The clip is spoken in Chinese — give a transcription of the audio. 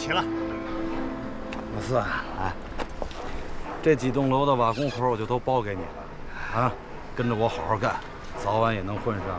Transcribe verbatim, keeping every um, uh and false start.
气了。 老四啊，这几栋楼的瓦工活我就都包给你了啊，跟着我好好干，早晚也能混上